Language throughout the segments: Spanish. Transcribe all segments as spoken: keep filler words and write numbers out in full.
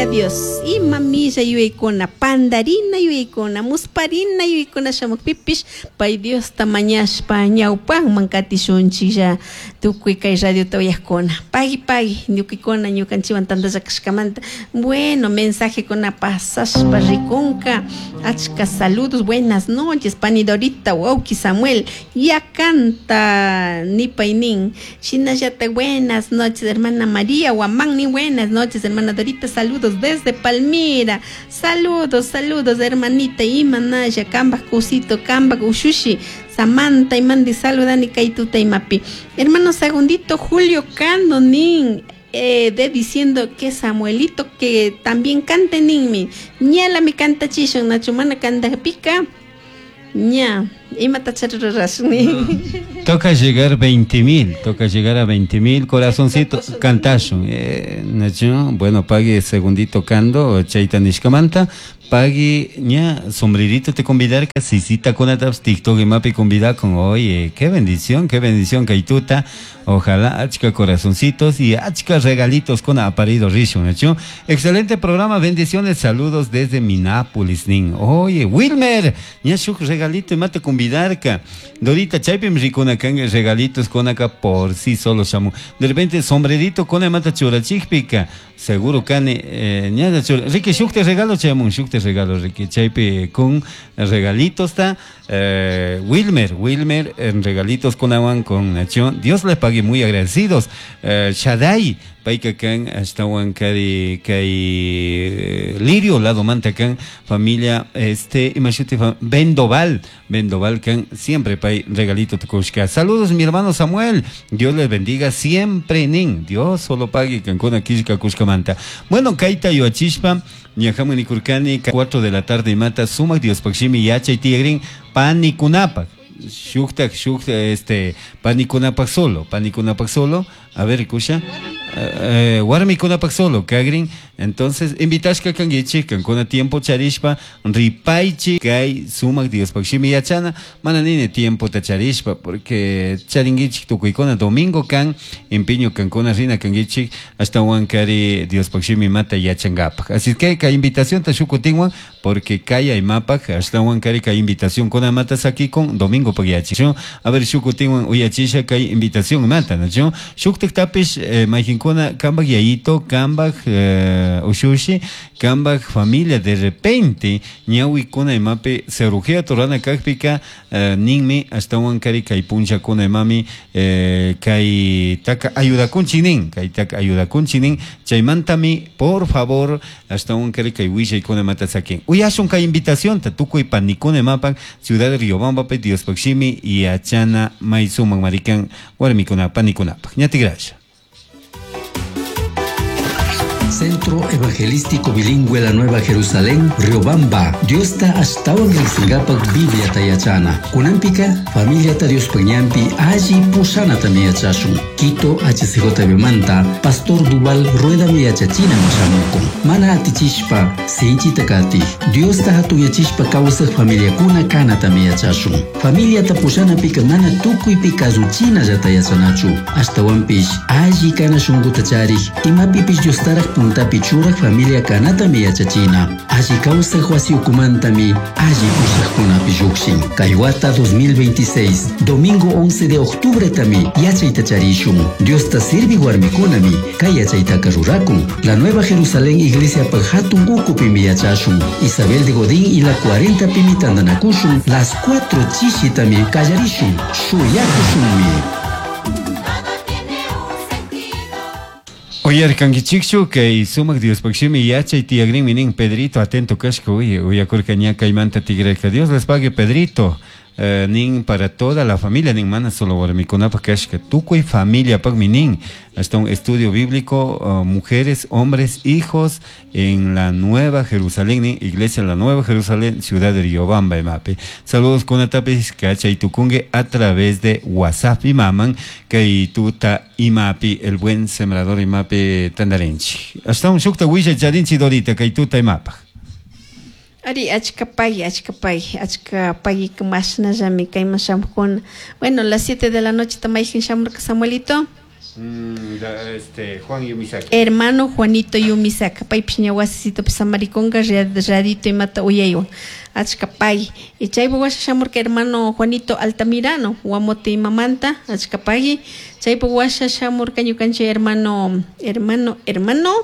Gloria a Dios. Y mamilla yuikona, pandarina yuikona, musparina yuikona shamuk pipish, pay Dios tamañashpa ñawpang mankati shunchilla tukuy kay radio tawayakona. Pagi pagi ñukikona ñukanchiwan tanta llakashkamanta. Bueno, mensaje kona pasashpa rikunka. Achka saludos, buenas noches, panidorita, wauki Samuel. Ya canta nipainin. Shinayata, buenas noches, hermana María, Guamán, buenas noches, hermana Dorita, saludos desde Palmira, saludos, saludos, hermanita Imanaya, Camba, Cusito, Camba, Ushushi, Samantha, y mandi saludan y Kaituta y Mapi. Hermano Segundito, Julio Cando, nin, eh, de diciendo que Samuelito, que también cante nin, ñala mi canta chishon, nachumana canta pica. Ya, y mata toca llegar veinte mil, toca llegar a veinte mil, corazoncito, cantazo. Eh, bueno, pague segundito cando, chaita nishkamanta, pague, ya, sombrerito te convidar, que si cita con ataps TikTok y mapi convidar con, oye, qué bendición, qué bendición, Kaituta, ojalá, achka corazoncitos y achka regalitos con aparido Rishon, ¿no? Excelente programa, bendiciones, saludos desde Minneapolis, nin. Oye, Wilmer, ya shuk regalito y mate convidar, que Dorita Chaipim ricona can regalitos con acá por sí solo shamu. De repente sombrerito con mata churachikpica. Seguro cane eh, ñada chura. Ricky shuk te regalo chamun, shuk te regalo Ricky Chaipe con regalitos está eh, Wilmer, Wilmer en regalitos con aguan con nación. Dios le pague, muy agradecidos. Eh, Shaddai paika can hasta wan kari kai Lirio lado manta can familia este imagínate Bendoval Bendoval can siempre pay regalito te kushka. Saludos mi hermano Samuel, Dios les bendiga siempre nin, Dios solo pague can con kishka kushka manta. Bueno, kaita yo achishpa ñajama ni kurkani cuatro de la tarde mata sumak Dios pakshimi yacha y tigrin panikunapa shuktak shukta este panikunapa solo panikunapa solo a ver escucha Warmi kuna solo kagrin. Entonces invitashka kangichi kan kuna tiempo charishpa ripaichi kai sumak Dios pakshimi yachana mananine tiempo ta charishpa porque charingichi tukuikona domingo kan empeño kan kuna rina kangichi hasta wankari Dios pakshimi mata yachangapa. Así que ka invitación ta shukutingwan porque kaya y mapak hasta wankari ka invitación kuna matas aquí con domingo pagiachi. A ver shukutingwan uyachisha kai invitación mata, ¿no? Shuktek tapish eh, kuna kambak yaito, kambak uh, ushushi, kambak familia de repente ñawi kuna imape serugea torana kakpika uh, ninmi hasta wankari kai puncha kuna imami uh, kai taka ayuda kunchinin kai taka ayuda kunchinin chaymantami por favor hasta wankari kai wisha kuna matasakin uyashun kai invitación tatuko y panikune mapan ciudad de Riobamba pe Dios pakshimi y achana maisuman marikan warmikuna panikuna ñati gracias. Centro Evangelístico Bilingüe La Nueva Jerusalén, Riobamba. Dios ta hasta un Rixigapak Biblia tayachana. Kunampika, familia ta Dios Peñampi, allí pusana tamiyachashun. Quito, H C J Manta, Pastor Duval, Rueda miyachachina mashamukun. Mana atichishpa, sinchi takati. Dios ta hatuyachishpa causa familia kuna kana tamiyachashun. Familia ta pusana pika mana tuku y pika zuchina yatayachanachu. Hasta wampish, allí kana shungutachari. Ima pipish Dios tarak punta pichura familia kanata mi yachachina. Allí causa huasi ukumantami, allí pusak kuna pijukshin. Kaiwata dos mil veintiséis, domingo once de octubre tami, yachaita charishun. Dios ta sirvi warmikunami, kayachaita karurakun. La Nueva Jerusalén Iglesia Pajatun Ukupi mi yachashun. Isabel de Godín y la cuarenta pimitandanakushun, las cuatro chishitami kayarishun. Shuyakushunmi. Oye, Arcanguichichu, que sumak Dios pakshimi yacha y tiagrin minin Pedrito, atento kashko, oye, oye, corcaña caimanta tigre, que Dios les pague Pedrito. Uh, nin para toda la familia, nin mana solo warmikunapa kashka, tuco y familia pag minin, hasta un estudio bíblico, uh, mujeres, hombres, hijos en la Nueva Jerusalén, nin, Iglesia La Nueva Jerusalén, ciudad de Riobamba, Imape. Saludos con atapis, cacha y tucungue a través de WhatsApp y maman, que tuta Imapi, el buen sembrador Imape Tandarenchi. Hasta un shukta wisha charinchi dorita, que tuta Imapa. Ari achka pagi, achka pagi, achka pagi que más na yami que más con. Bueno, las siete de la noche también shamur Samuelito. Mm, da, este, Juan Yumisaka. Hermano Juanito Yumisaka, pay piñawasito pisamariconga, radito y mata uyaywan. Achka pay. Y chaybo washa shamurka hermano Juanito Altamirano, Huamote y Mamanta, achka pay. Chaybo washa shamurka ñukanchi hermano, hermano, hermano.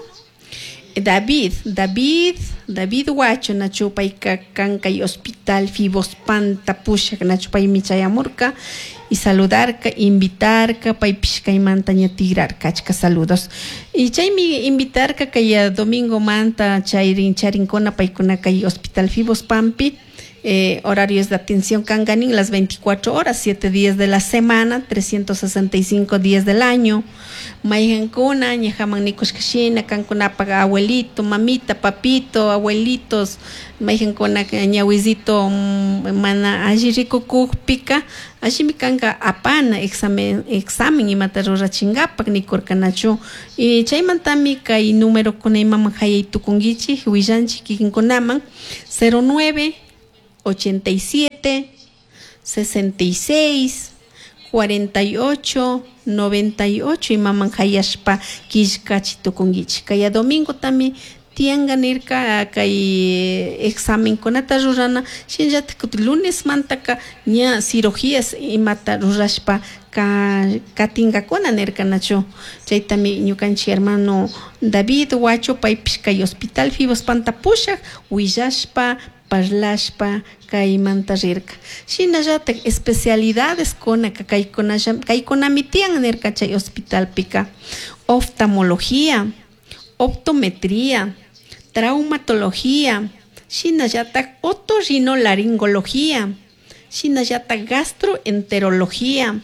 David, David, David Huacho, Nachupay Kankay Hospital, Fibos Panta, Pusha, Nachupay Michayamurka, y saludarka, invitarka, Pay Pishkay Manta, Ñatirar, Kachka, saludos. Y chay mi invitarka, Kaya Domingo Manta, Chayrin, Charincona, Paykuna, Kay Hospital Fibos Pampi, eh, horarios de atención Kanganin, las veinticuatro horas, siete días de la semana, trescientos sesenta y cinco días del año. Mayhankuna, ñajaman nikos kashina, kankuna paga abuelito, mamita, papito, abuelitos, mayhankuna ñawizito mana ajirico kukpika, ashimi kanka apana examen, examen y matarura chingapak ni korkanacho. Y chaymantami kay número kuna imaman hayay tukungichi, huillanchi kikinkunaman, cero nueve, ochenta y siete, sesenta y seis, cuarenta y ocho, noventa y ocho y maman hayashpa kishkachito kungichi. Kaya domingo también tianganirka kay examen konata rurana shinjat lunes mantaka ña cirugías y mata rurashpa ka katingakona nerkanacho. Chay también ñukanchi hermano David Huacho paypish kay hospital Fibos Pantapushak willashpa parlashpa kay manta rirka. Shinallatak especialidades kona kay konasham kay konamitian nerka chay hospital pika. Oftalmología, optometría, traumatología, shinallatak otorrinolaringología, shinallatak gastroenterología,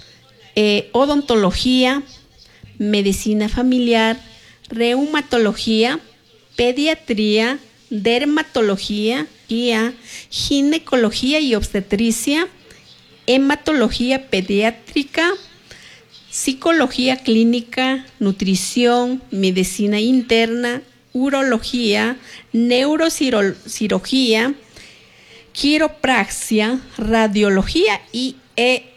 eh, odontología, medicina familiar, reumatología, pediatría, dermatología, guía, ginecología y obstetricia, hematología pediátrica, psicología clínica, nutrición, medicina interna, urología, neurocirugía, quiropraxia, radiología y e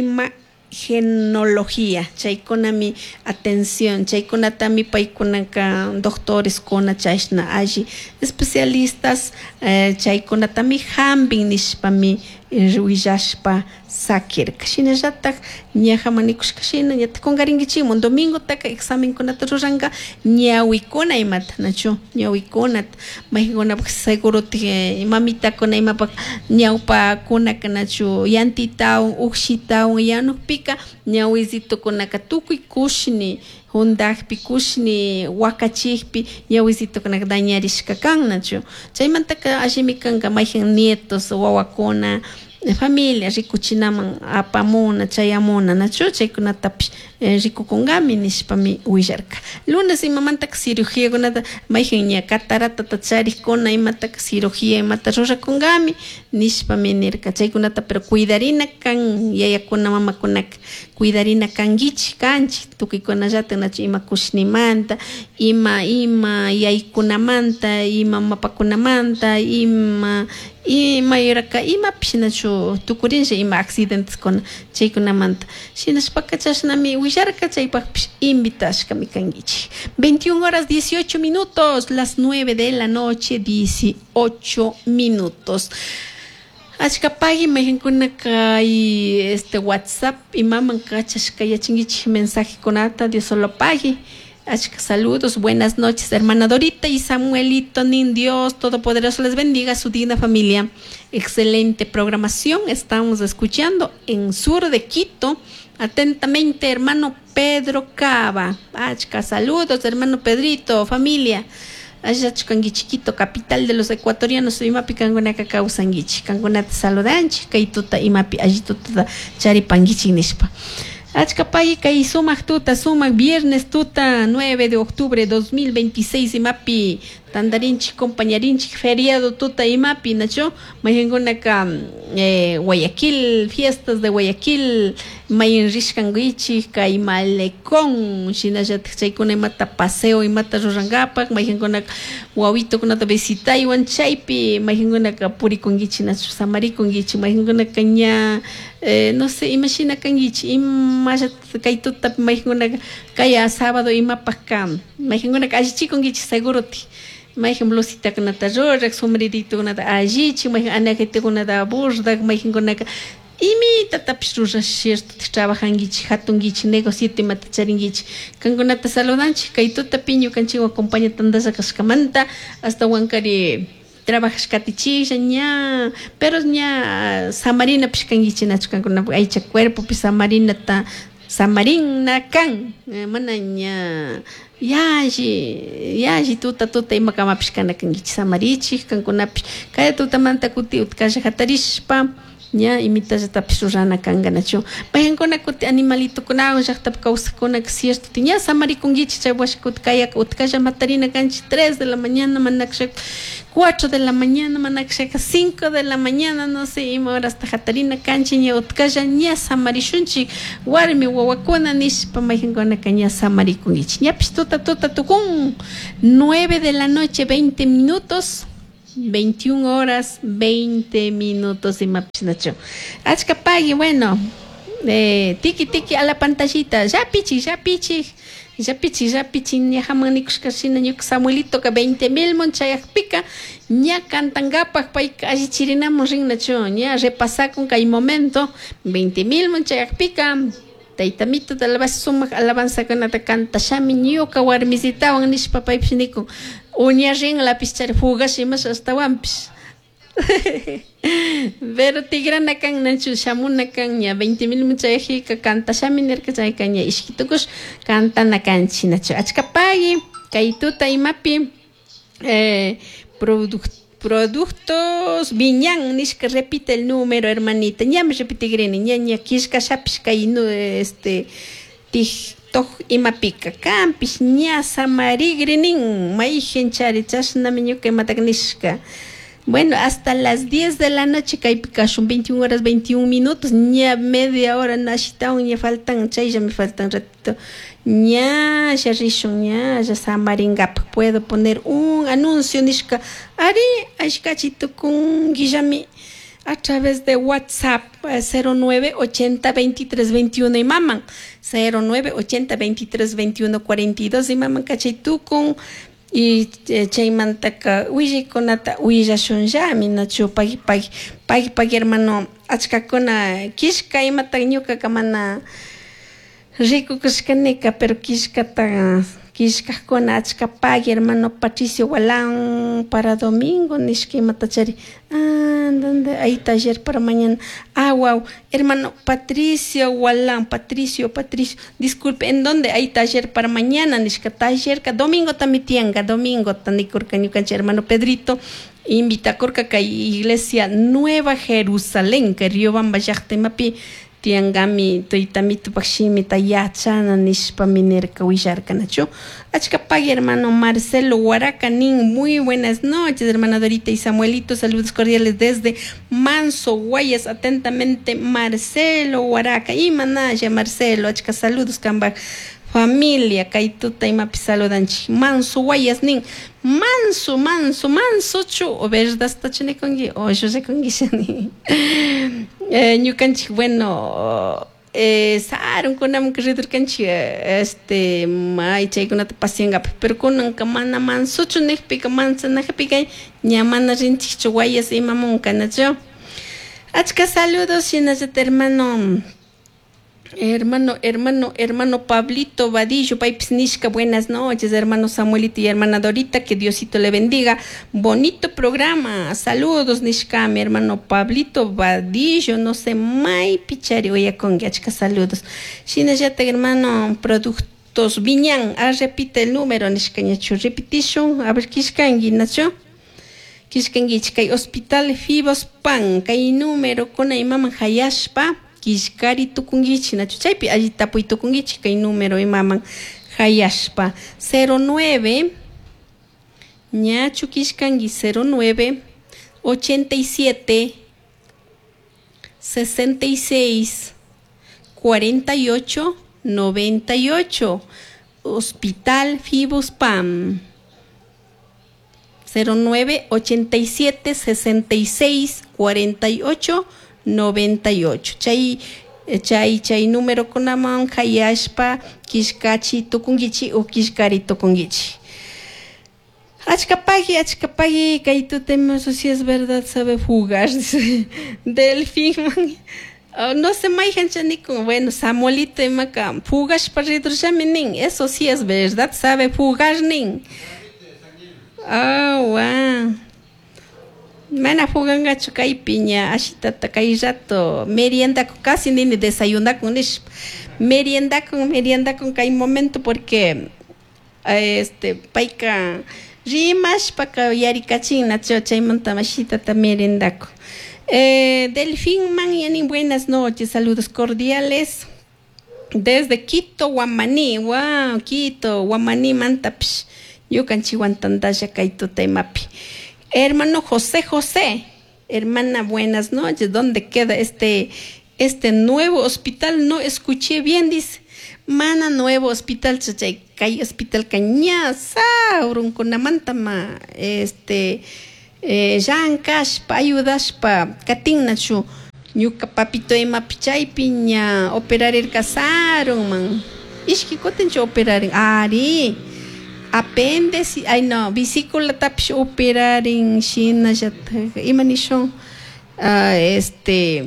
imagenología. Chaykonami atención, chaykonatami paykunaka doctores kona chayshna allí especialistas, eh, chaykonatami hambin nishpami ruillashpa sakirka. Shinallatak ñajamanikushka shina ñata kongaringichimon domingo taka examen konata ruranga ñawikuna imata nacho ñawikunat maykunapaq seguruti mamita kuna imapak ñawpa kunaka nacho yantitawan ukshitawan yanukpika ñawizito kunaka tukuy kushni hundakpi kushni wakachikpi ñawizito kunaka dañarishka kan nacho. Chaymantaka allimi kanka mayjan nietos wawakuna familia rikuchinaman apamuna chayamuna nacho chaykunatapish eh, rikukungami nishpami willarka. Lunes imamantaka cirugía kunata mayjan ña cataratata charikuna imataka cirugía imata rurakungami nishpami nirka chaykunata, pero cuidarina kan yayakuna mamakunaka cuidarina kangichi kanchi tukuykunallatak nacho ima kushnimanta ima ima yaykunamanta ima mapakunamanta ima ima yuraka ima pishinachu tukurincha ima accidentes con chaykunamanta shinashpaka chashnami willarka chaypakpish invitashkami kangichi. veintiuna horas dieciocho minutos, las nueve de la noche dieciocho minutos. Achkapagi mejinkuna kay este WhatsApp imaman kachashka yachingichi mensaje konata Dios solo pagi. Achka saludos, buenas noches, hermana Dorita y Samuelito, nin Dios Todopoderoso les bendiga, su digna familia. Excelente programación, estamos escuchando en sur de Quito. Atentamente, hermano Pedro Cava. Achka saludos, hermano Pedrito, familia. Ayachkangi chiquito, capital de los ecuatorianos, imapi kangunaka kausangichi, kangunata saludanchi, kaituta imapi ajituta charipangichi nishpa. Achkapay kay sumak tuta, sumak viernes tuta, nueve de octubre dos mil veintiséis, imapi tandarinchik compañerinchik feriado tuta imapi nacho mayingunaka eh, Guayaquil, fiestas de Guayaquil mayin rishkanguichik kay malecón shinallatik chaykuna imata paseo imata rurangapak mayingunaka wawitukunata visitaywan chaypi mayingunaka purikunguichik nacho samarikunguichik mayingunaka ña eh, no sé imagina kanguichik imalla kay tuta mayingunaka kaya sábado imapaka mayingunaka allichikunguichik seguroti mayjin blusita kunata rurak sombrerito kunata allichi mayjin anakete kunata burdak mayjin kunaka imita tapish rurak cierto trabajanguichi hatunguichi negociete mata charinguichi kankunata saludanchi kay tuta piñu kanchiwa acompaña tandasa kaskamanta hasta wankari trabajas katichilla ña pero ña samarina pishkanguichi nachu kankuna aycha cuerpo pi samarina ta samarina kan mana ña yaji yaji tuta tuta ima kama pishkana kangichi samarichi kankunapi kaya tuta manta kuti utkasha hatarishpa ña imitaja tapisurana kanganacho payankuna kuti animalito kunawan llaqtapi kawsakuna cierto ña samarikungichi chay washkut kaya utkasha matarina kanchi tres de la mañana manakshak cuatro de la mañana manakshak cinco de la mañana no sé ima horas ta hatarina kanchi ña utkasha ña samarishunchi warmi wawakuna nishpa mayankuna ña samarikungichi ña pistuta tuta tukun nueve de la noche veinte minutos veintiuna horas veinte minutos y mapchinacho achka pagi bueno eh, tiki tiki a la pantallita ya pichi ya pichi ya pichi ya pichi ña hamanikushkashina ñuka Samuelito ka veinte mil monchayak pica ña cantangapak pay alli chirinamos rinnacho ña repasakun kay momento veinte mil monchayak pica taytamito de la sumak alabanza kanata canta shami ñuka warmisitawan nishpa paypish nikun uña rin la pichar fugashimas hasta wampis pero tigrana kan nachu shamuna kan ña veinte mil muchayajika canta shami nerka chay kan ña ishkitukush cantana kanchi nachu achka pagi kay tuta imapi eh, product productos viñan nishka repite el número hermanita ña me repite greni ña ña kishka shapish kay no este tij toh imapika campis ña samarigrenin mayjen charichashna miñuka matagnishka bueno hasta las diez de la noche kay pikashun veintiuna horas veintiún minutos ña media hora nashitawan ña faltan chay ya me faltan ratito ña ya rishun ña ya samaringap puedo poner un anuncio nishka ari ashkachito con guillami a través de WhatsApp cero nueve ochenta veintitrés veintiuno y maman cero nueve ochenta veintitrés veintiuno cuarenta y dos y maman cachay tú con y chay mantaka uyi konata uya shunja minachu pagi pagi pagi pagi hermano achka kona kishka imata ñuka kamana rico kushkanika pero kishka ta kishka kona achka pagi hermano Patricio Walán para domingo nishki matachari ah donde hay taller para mañana ah wow hermano Patricio Walán Patricio Patricio disculpe en dónde hay taller para mañana nishka taller ka domingo tamitianga domingo tanikurka ñukanchi hermano Pedrito invita korka kay iglesia Nueva Jerusalén que Riobamba llaqtemapi tiangami toitamito pakshimi tayachana nishpa minerka willarka nacho achka pagi hermano Marcelo Huaracanín muy buenas noches hermana Dorita y Samuelito saludos cordiales desde Manso Guayas atentamente Marcelo Huaraca y manaya Marcelo achka saludos kambak familia kaituta imapi saludanchi Manso Guayas nin manso manso manso chu o verdad tachene kongi o yo se kongi shani eh ñukanchi bueno eh saron kunam kredor kanchi este mai chay kunata pasianga pero kunan kamana manso chu nek pika mansa na pika ñamana rinchi chu Guayas imamun kanacho achka saludos llenas de hermano Hermano, hermano, hermano Pablito Vadillo, Paipis Nishka, buenas noches, hermano Samuelito y hermana Dorita, que Diosito le bendiga. Bonito programa, saludos Nishka, mi hermano Pablito Vadillo, no sé, May Pichari, oye con Gachka, saludos. Shinayate, hermano, productos Viñan, ah, repite el número, Nishka, Nacho, repetition, a ver, Kishkangi, Nacho. Kishkangi, Chikay, Hospital Fibos Pan, Kay número, con Imam Hayashpa. Kishkari tukungichi nachu chaypi allí tapuy tukungichi kay número imaman hayashpa cero nueve ña chukishkangi cero nueve ochenta y siete sesenta y seis cuarenta y ocho noventa y ocho. Hospital Fibuspam. cero nueve ochenta y siete sesenta y seis cuarenta y ocho noventa y ocho. Chay chay chay número kunaman hayashpa kishkachi tukungichi o kishkari tukungichi. Achkapagi, achkapagi, kaito tema, eso sí es verdad, sabe jugar, dice Delfín. Oh, no se majan chanico, bueno, Samuelito y Maca, fugas para nin, eso sí es verdad, sabe jugar nin. Ah, oh, wow. Mana fugan gacho kai piña, ashita takai rato, merienda casi ni desayuna con ish, merienda con merienda con kai momento porque este paika rimas paka yari kachin nacho chay monta mashita ta merienda con. Eh, Delfín man yani buenas noches, saludos cordiales desde Quito, Guamaní. Wow, Quito, Guamaní, Mantapsh. Yo canchihuantandaya kaito temapi. Hermano José José, hermana, buenas noches. ¿Dónde queda este este nuevo hospital? No escuché bien, dice. Mana nuevo hospital, chachay, kay hospital cañaza, urun kunamantama, este Eh, Yankashpa, ayudashpa, katinnachu, ñuka papito ema pichay piña, operar el casaron, man. Ishki kotencho operar, ari, apéndice, ay no, vesícula tapish operar en China, ya, imanishon, uh, este,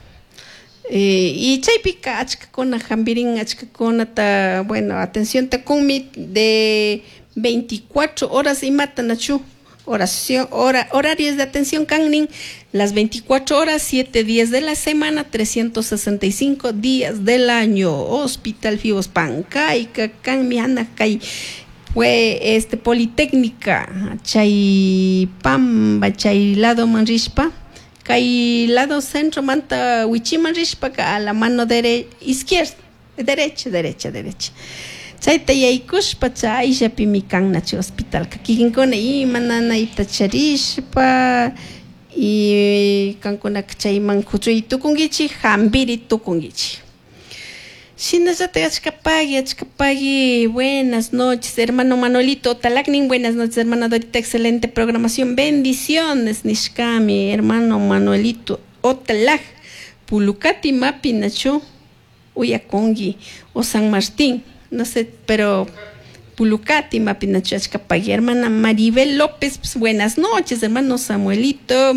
eh, y chaypica, achkakona, jambirin, achkakona, ta, bueno, atención, ta conmi de veinticuatro horas y matanachu. Oración, hora, horarios de atención Kangning, las veinticuatro horas, siete días de la semana, trescientos sesenta y cinco días del año. Hospital Fibuspam, Kai, Kakan, Miana, Kai, fue este Politécnica, Chay Pamba, Chay lado Manrispa, Kai lado centro Manta, Wichimanrispa, a la mano dere, izquierda, derecha, derecha, derecha. Chayta yaykushpa chay yapimikan nachi hospital kakikinkuna imanana itacharishpa y kankuna chayman kuchuy tukungichi hambiri tukungichi. Shinallata achkapagi, achkapagi, buenas noches, hermano Manolito Talaknin, buenas noches, hermana Dorita, excelente programación, bendiciones, Nishkami, hermano Manuelito Otalak, Pulucati Mapi Nacho, Uyakongi o San Martín. No sé, pero Pulucati, Mapinachachkapagi, hermana Maribel López, pues, buenas noches, hermano Samuelito.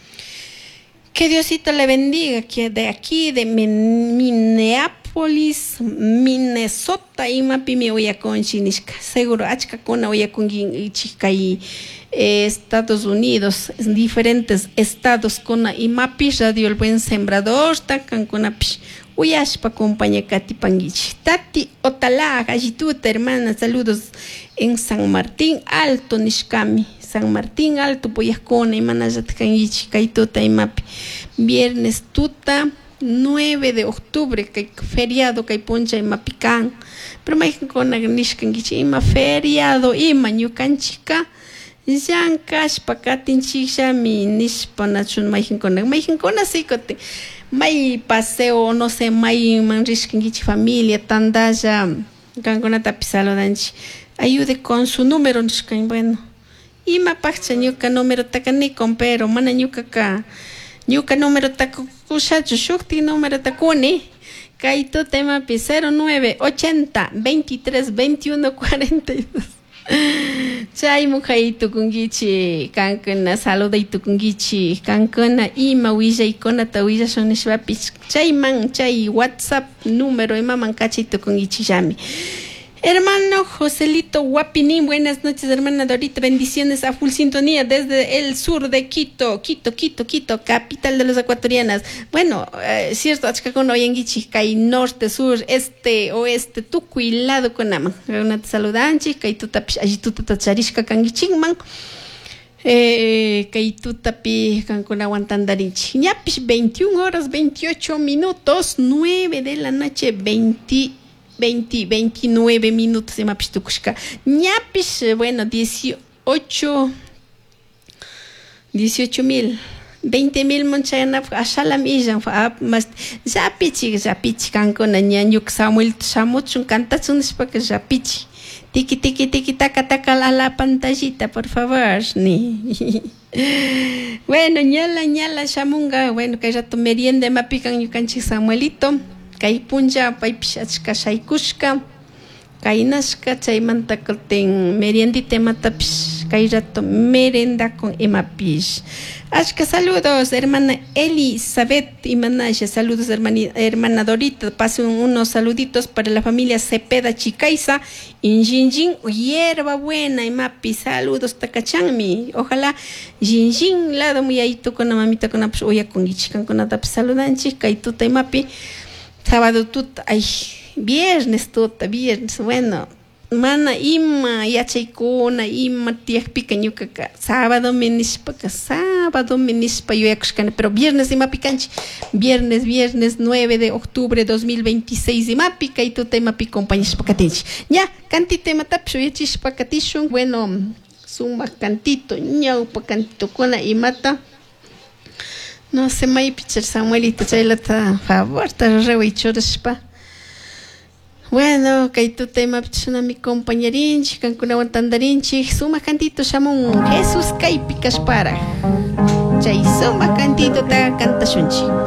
Que Diosito le bendiga, que de aquí, de Minneapolis, Minnesota, y Mapimi Uyakon Chinishka, seguro, Achkakona Uyakon Chica y Estados Unidos, diferentes estados, con y Mapi Radio El Buen Sembrador, Takan con Apish. Uyashpa compañía Kati Panguichi. Tati Otala, Gallituta, hermana, saludos en San Martín Alto, Nishkami. San Martín Alto, Poyascona, hermana Yatkangichi, Kaituta y Mapi. Viernes Tuta, nueve de octubre, que feriado, Kaiponcha y Mapicán. Pero Maikona Nishkangichi, ima feriado, ima Ñukanchika. Yankashpa, Katinchicha, mi Nishpa, Nachun, Maikinkona. Maikinkona, sí, cote. May paseo, no sé, may manrishkingichi familia, tandaya, gangona tapisalo danchi. Ayude con su número, nishkan, bueno. Ima pacha ñuka número takanikon, pero mana ñuka ka. Ñuka número takushachu, shukti número takuni. Kaito tema pi cero nueve ochenta veintitrés veintiuno cuarenta y dos. Chay mujaito kungichi kankana saludaito kungichi kankana ima willa ikona ta willa sonishwapich chay man chay WhatsApp número ima mankachito kungichi llami. Hermano Joselito Guapinín, buenas noches, hermana Dorita, bendiciones a full sintonía desde el sur de Quito, Quito, Quito, Quito, capital de los ecuatorianas. Bueno, eh, cierto, Achcacono, Oyenguichi, Cay, norte, sur, este, oeste, Tucuy, lado con ama. Una te saludanchi, Cay tutapi, ayituta tacharishka, Kangichingman, eh, Cay tutapi, Cancuna, Guantandarinchi. Ñapish, veintiuna horas, veintiocho minutos, nueve de la noche, veinte, veintinueve minutos de Mapistukushka. Ñapish, bueno, dieciocho. ocho, dieciocho mil, veinte mil monchayana ashalam illan mas zapichi zapichi kankuna ñanyuk Samuel Samuchun cantachun nishpaka zapichi tiki tiki tiki taka taka a la pantallita por favor ni bueno ñala ñala shamunga bueno kay rato merienda mapikan ñukanchik Samuelito kay punlla paypish achka shaykushka kay nashka chaymanta kutin meriendita matapish kay rato merenda con emapish. Ashka saludos hermana Elizabeth y Manasha, saludos hermana, hermana Dorita, pasen unos saluditos para la familia Cepeda Chicaiza, Injinjin, hierba buena y mapi, saludos takachanmi, ojalá Jinjin lado muy ahí con la mamita con la oya con ichikan con la saludan chica y tuta y mapi, sábado tuta, ay, viernes tuta, viernes, bueno. Mana ima yachaykuna ima tiyak picañuca sábado menispa sábado menispa yo yakushkana pero viernes ima picanchi viernes viernes nueve de octubre dos mil veintiséis ima pica y tu tema pi compañías pacatinchi ya canti tema tapsho yachis pacatishun bueno suma cantito ñau pacantito kuna imata no se may pichar Samuelito chaylata favor ta rewichoraspa. Bueno, kay tu tema pichuna mi compañerinchi, kankunawan tandarinchi, suma cantito shamun Jesús kay pikas para. Chay suma cantito ta cantashunchi.